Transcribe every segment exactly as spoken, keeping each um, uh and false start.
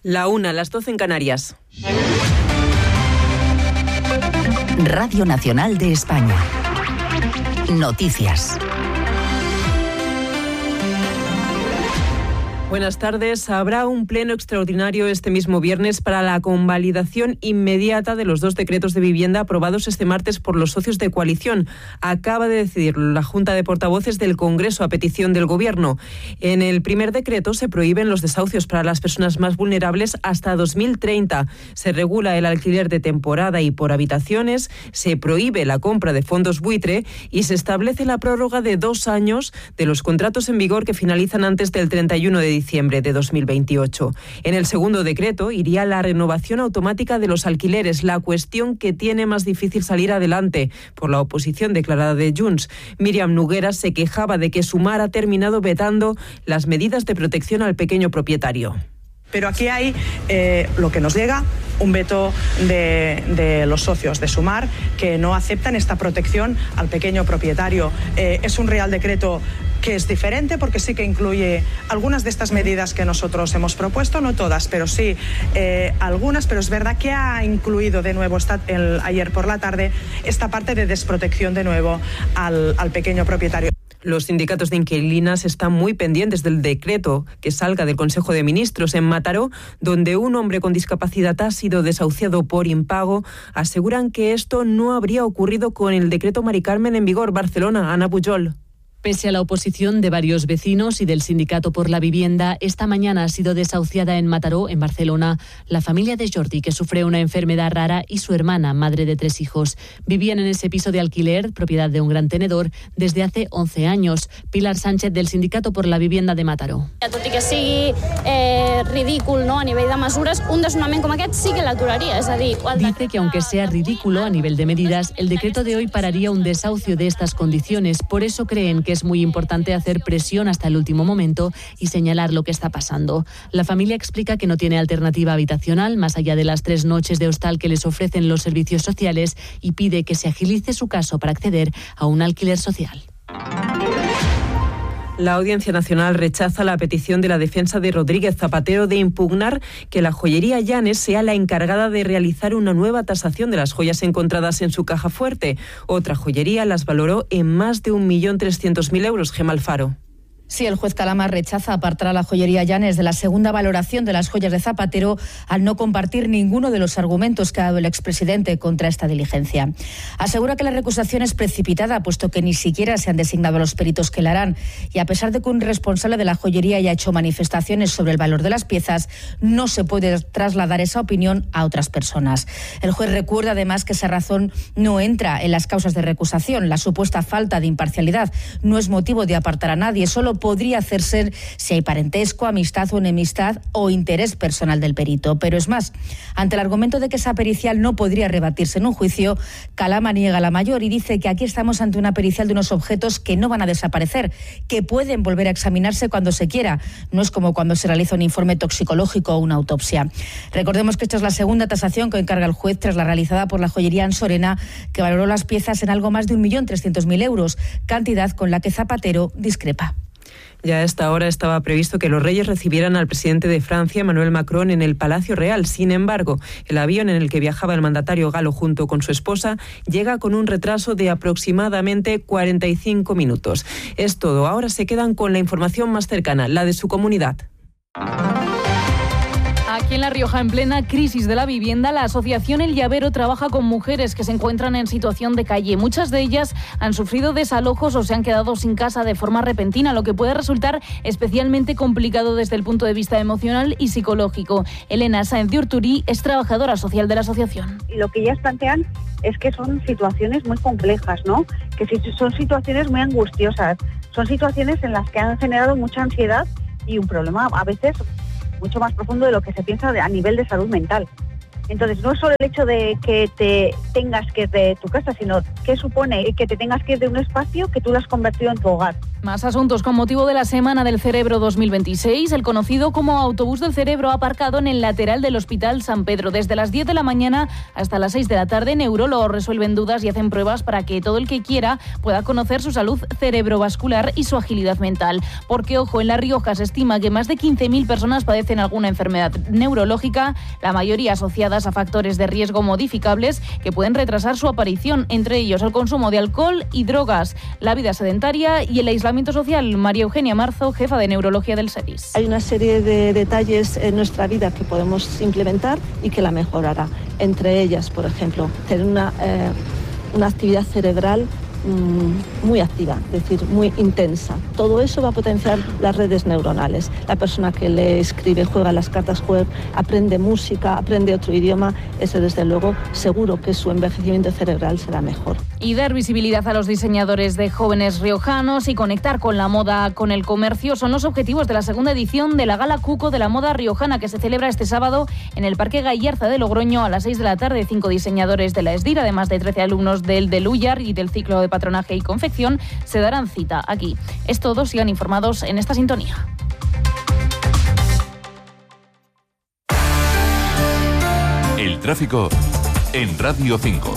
La una, las doce en Canarias. Radio Nacional de España. Noticias. Buenas tardes. Habrá un pleno extraordinario este mismo viernes para la convalidación inmediata de los dos decretos de vivienda aprobados este martes por los socios de coalición. Acaba de decidirlo la Junta de Portavoces del Congreso a petición del Gobierno. En el primer decreto se prohíben los desahucios para las personas más vulnerables hasta dos mil treinta. Se regula el alquiler de temporada y por habitaciones, se prohíbe la compra de fondos buitre y se establece la prórroga de dos años de los contratos en vigor que finalizan antes del treinta y uno de diciembre de dos mil veintiocho. En el segundo decreto iría la renovación automática de los alquileres, la cuestión que tiene más difícil salir adelante por la oposición declarada de Junts. Míriam Nogueras se quejaba de que Sumar ha terminado vetando las medidas de protección al pequeño propietario. Pero aquí hay eh, lo que nos llega, un veto de, de los socios de Sumar que no aceptan esta protección al pequeño propietario. Eh, es un Real Decreto que es diferente porque sí que incluye algunas de estas medidas que nosotros hemos propuesto, no todas, pero sí eh, algunas, pero es verdad que ha incluido de nuevo esta, el, ayer por la tarde esta parte de desprotección de nuevo al, al pequeño propietario. Los sindicatos de inquilinas están muy pendientes del decreto que salga del Consejo de Ministros. En Mataró, donde un hombre con discapacidad ha sido desahuciado por impago, aseguran que esto no habría ocurrido con el decreto Mari Carmen en vigor. Barcelona, Ana Pujol. Pese a la oposición de varios vecinos y del Sindicato por la Vivienda, esta mañana ha sido desahuciada en Mataró, en Barcelona, la familia de Jordi, que sufre una enfermedad rara, y su hermana, madre de tres hijos. Vivían en ese piso de alquiler, propiedad de un gran tenedor, desde hace once años. Pilar Sánchez, del Sindicato por la Vivienda de Mataró. Tot i que sigui eh, ridícul, no, a nivell de mesures, un desnonament com aquest sí que l'aturaria. És a dir, dice que aunque sea ridículo a nivel de medidas, el decreto de hoy pararía un desahucio de estas condiciones. Por eso creen que es muy importante hacer presión hasta el último momento y señalar lo que está pasando. La familia explica que no tiene alternativa habitacional más allá de las tres noches de hostal que les ofrecen los servicios sociales y pide que se agilice su caso para acceder a un alquiler social. La Audiencia Nacional rechaza la petición de la defensa de Rodríguez Zapatero de impugnar que la joyería Llanes sea la encargada de realizar una nueva tasación de las joyas encontradas en su caja fuerte. Otra joyería las valoró en más de un millón trescientos mil euros. Gemma Alfaro. Sí, el juez Calama rechaza apartar a la joyería Llanes de la segunda valoración de las joyas de Zapatero al no compartir ninguno de los argumentos que ha dado el expresidente contra esta diligencia. Asegura que la recusación es precipitada, puesto que ni siquiera se han designado a los peritos que la harán, y a pesar de que un responsable de la joyería haya hecho manifestaciones sobre el valor de las piezas, no se puede trasladar esa opinión a otras personas. El juez recuerda además que esa razón no entra en las causas de recusación. La supuesta falta de imparcialidad no es motivo de apartar a nadie, solo podría hacerse si hay parentesco, amistad o enemistad o interés personal del perito. Pero es más, ante el argumento de que esa pericial no podría rebatirse en un juicio, Calama niega la mayor y dice que aquí estamos ante una pericial de unos objetos que no van a desaparecer, que pueden volver a examinarse cuando se quiera. No es como cuando se realiza un informe toxicológico o una autopsia. Recordemos que esta es la segunda tasación que encarga el juez tras la realizada por la joyería Ansorena, que valoró las piezas en algo más de un millón trescientos mil euros, cantidad con la que Zapatero discrepa. Ya a esta hora estaba previsto que los reyes recibieran al presidente de Francia, Emmanuel Macron, en el Palacio Real. Sin embargo, el avión en el que viajaba el mandatario galo junto con su esposa llega con un retraso de aproximadamente cuarenta y cinco minutos. Es todo. Ahora se quedan con la información más cercana, la de su comunidad. Aquí en La Rioja, en plena crisis de la vivienda, la asociación El Llavero trabaja con mujeres que se encuentran en situación de calle. Muchas de ellas han sufrido desalojos o se han quedado sin casa de forma repentina, lo que puede resultar especialmente complicado desde el punto de vista emocional y psicológico. Elena Sáenz de Urturí es trabajadora social de la asociación. Y lo que ellas plantean es que son situaciones muy complejas, ¿no? Que son situaciones muy angustiosas, son situaciones en las que han generado mucha ansiedad y un problema a veces mucho más profundo de lo que se piensa a nivel de salud mental. Entonces, no es solo el hecho de que te tengas que ir de tu casa, sino que supone que te tengas que ir de un espacio que tú lo has convertido en tu hogar. Más asuntos con motivo de la Semana del Cerebro dos mil veintiséis. El conocido como Autobús del Cerebro ha aparcado en el lateral del Hospital San Pedro. Desde las diez de la mañana hasta las seis de la tarde, neurólogos resuelven dudas y hacen pruebas para que todo el que quiera pueda conocer su salud cerebrovascular y su agilidad mental. Porque, ojo, en La Rioja se estima que más de quince mil personas padecen alguna enfermedad neurológica, la mayoría asociadas a factores de riesgo modificables que pueden retrasar su aparición, entre ellos el consumo de alcohol y drogas, la vida sedentaria y el aislamiento social. María Eugenia Marzo, jefa de neurología del SEDIS. Hay una serie de detalles en nuestra vida que podemos implementar y que la mejorará. Entre ellas, por ejemplo, tener una, eh, una actividad cerebral muy activa, es decir, muy intensa. Todo eso va a potenciar las redes neuronales. La persona que lee, escribe, juega las cartas web, aprende música, aprende otro idioma, ese desde luego seguro que su envejecimiento cerebral será mejor. Y dar visibilidad a los diseñadores de jóvenes riojanos y conectar con la moda, con el comercio, son los objetivos de la segunda edición de la Gala Cuco de la Moda Riojana, que se celebra este sábado en el Parque Gallarza de Logroño a las seis de la tarde. Cinco diseñadores de la ESDIR, además de trece alumnos del de Luyar y del ciclo de patronaje y confección, se darán cita aquí. Es todo, sigan informados en esta sintonía. El tráfico en Radio cinco.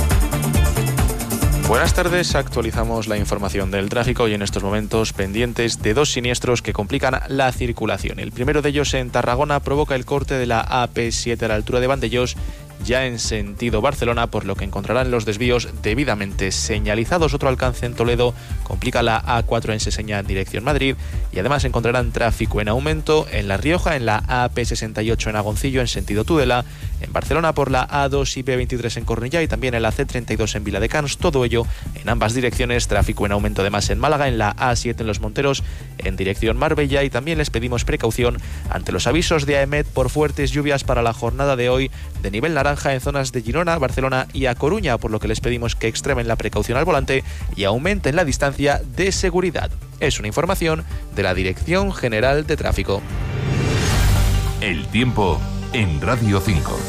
Buenas tardes, actualizamos la información del tráfico y en estos momentos pendientes de dos siniestros que complican la circulación. El primero de ellos en Tarragona provoca el corte de la A P siete a la altura de Vandellós, ya en sentido Barcelona, por lo que encontrarán los desvíos debidamente señalizados. Otro alcance en Toledo complica la A cuatro en Seseña en dirección Madrid y además encontrarán tráfico en aumento en La Rioja, en la A P sesenta y ocho en Agoncillo en sentido Tudela, en Barcelona por la A dos y P veintitrés en Cornellá y también en la C treinta y dos en Viladecans. Todo ello en ambas direcciones. Tráfico en aumento además en Málaga, en la A siete en Los Monteros en dirección Marbella, y también les pedimos precaución ante los avisos de AEMET por fuertes lluvias para la jornada de hoy de nivel naranja en zonas de Girona, Barcelona y A Coruña, por lo que les pedimos que extremen la precaución al volante y aumenten la distancia de seguridad. Es una información de la Dirección General de Tráfico. El tiempo en Radio cinco.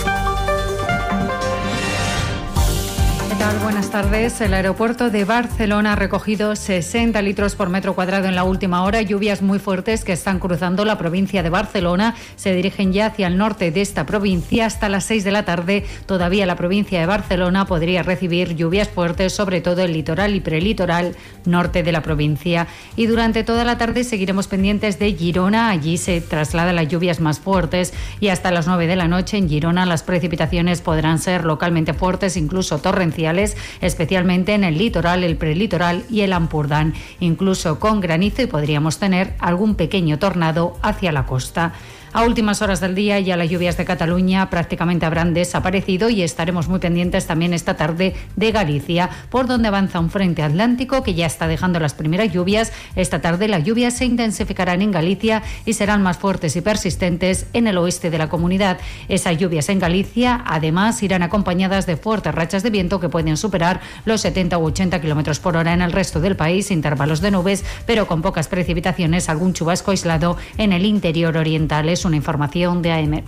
¿Qué tal? Buenas tardes. El aeropuerto de Barcelona ha recogido sesenta litros por metro cuadrado en la última hora. Lluvias muy fuertes que están cruzando la provincia de Barcelona. Se dirigen ya hacia el norte de esta provincia. Hasta las seis de la tarde todavía la provincia de Barcelona podría recibir lluvias fuertes, sobre todo el litoral y prelitoral norte de la provincia. Y durante toda la tarde seguiremos pendientes de Girona. Allí se trasladan las lluvias más fuertes y hasta las nueve de la noche en Girona las precipitaciones podrán ser localmente fuertes, incluso torrenciales, especialmente en el litoral, el prelitoral y el Ampurdán, incluso con granizo, y podríamos tener algún pequeño tornado hacia la costa. A últimas horas del día ya las lluvias de Cataluña prácticamente habrán desaparecido y estaremos muy pendientes también esta tarde de Galicia, por donde avanza un frente atlántico que ya está dejando las primeras lluvias. Esta tarde las lluvias se intensificarán en Galicia y serán más fuertes y persistentes en el oeste de la comunidad. Esas lluvias en Galicia además irán acompañadas de fuertes rachas de viento que pueden superar los setenta u ochenta kilómetros por hora en el resto del país, intervalos de nubes, pero con pocas precipitaciones, algún chubasco aislado en el interior oriental. Es una información de AEMET.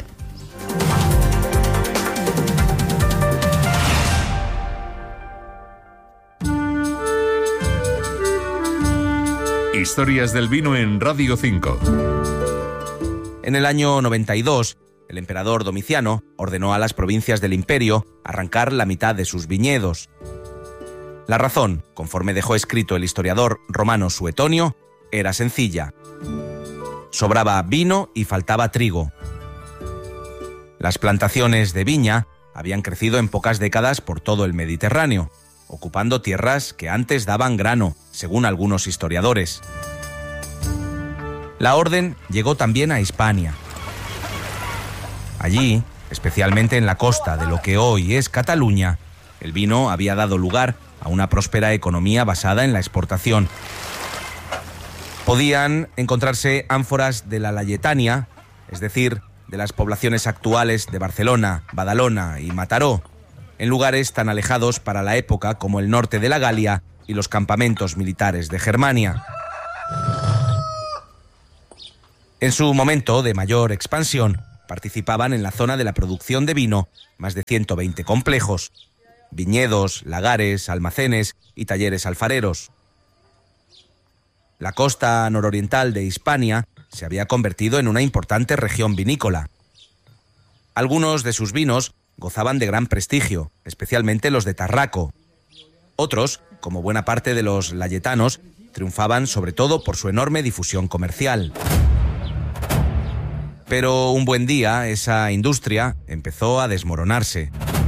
Historias del vino en Radio cinco. En el año noventa y dos, el emperador Domiciano ordenó a las provincias del imperio arrancar la mitad de sus viñedos. La razón, conforme dejó escrito el historiador romano Suetonio, era sencilla. Sobraba vino y faltaba trigo. Las plantaciones de viña habían crecido en pocas décadas por todo el Mediterráneo, ocupando tierras que antes daban grano, según algunos historiadores. La orden llegó también a Hispania. Allí, especialmente en la costa de lo que hoy es Cataluña, el vino había dado lugar a una próspera economía basada en la exportación. Podían encontrarse ánforas de la Layetania, es decir, de las poblaciones actuales de Barcelona, Badalona y Mataró, en lugares tan alejados para la época como el norte de la Galia y los campamentos militares de Germania. En su momento de mayor expansión, participaban en la zona de la producción de vino más de ciento veinte complejos, viñedos, lagares, almacenes y talleres alfareros. La costa nororiental de Hispania se había convertido en una importante región vinícola. Algunos de sus vinos gozaban de gran prestigio, especialmente los de Tarraco. Otros, como buena parte de los layetanos, triunfaban sobre todo por su enorme difusión comercial. Pero un buen día esa industria empezó a desmoronarse.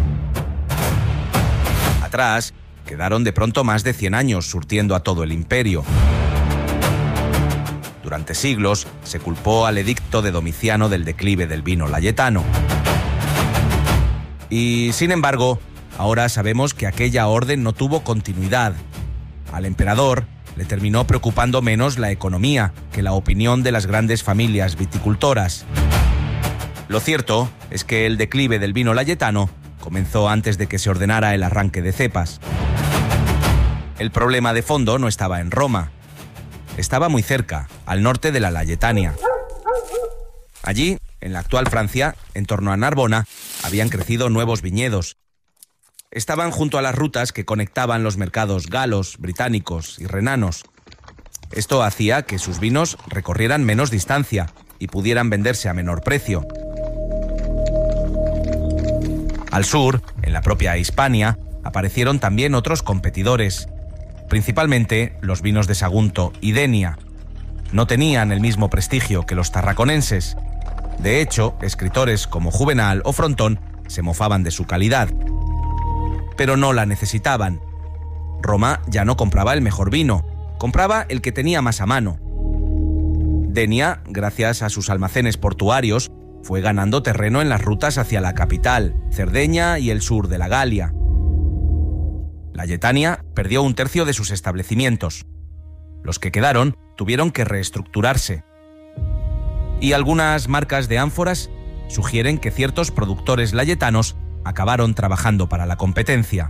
Atrás quedaron de pronto más de cien años surtiendo a todo el imperio. Durante siglos se culpó al edicto de Domiciano del declive del vino layetano. Y, sin embargo, ahora sabemos que aquella orden no tuvo continuidad. Al emperador le terminó preocupando menos la economía que la opinión de las grandes familias viticultoras. Lo cierto es que el declive del vino layetano comenzó antes de que se ordenara el arranque de cepas. El problema de fondo no estaba en Roma. Estaba muy cerca, al norte de la Layetania. Allí, en la actual Francia, en torno a Narbona, habían crecido nuevos viñedos. Estaban junto a las rutas que conectaban los mercados galos, británicos y renanos. Esto hacía que sus vinos recorrieran menos distancia y pudieran venderse a menor precio. Al sur, en la propia Hispania, aparecieron también otros competidores, principalmente los vinos de Sagunto y Denia. No tenían el mismo prestigio que los tarraconenses. De hecho, escritores como Juvenal o Frontón se mofaban de su calidad. Pero no la necesitaban. Roma ya no compraba el mejor vino, compraba el que tenía más a mano. Denia, gracias a sus almacenes portuarios, fue ganando terreno en las rutas hacia la capital, Cerdeña y el sur de la Galia. Layetania perdió un tercio de sus establecimientos. Los que quedaron tuvieron que reestructurarse. Y algunas marcas de ánforas sugieren que ciertos productores layetanos acabaron trabajando para la competencia.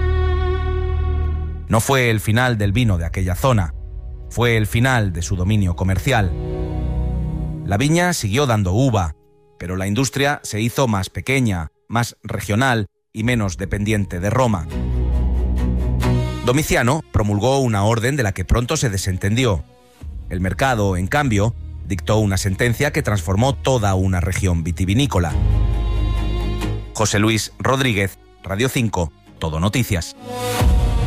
No fue el final del vino de aquella zona, fue el final de su dominio comercial. La viña siguió dando uva, pero la industria se hizo más pequeña, más regional y menos dependiente de Roma. Domiciano promulgó una orden de la que pronto se desentendió. El mercado, en cambio, dictó una sentencia que transformó toda una región vitivinícola. José Luis Rodríguez, Radio cinco, Todo Noticias.